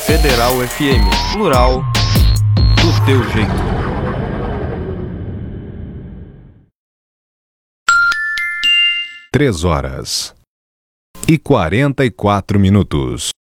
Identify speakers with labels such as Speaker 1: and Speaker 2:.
Speaker 1: Federal FM, plural, do teu jeito.
Speaker 2: Três horas e 44 minutos.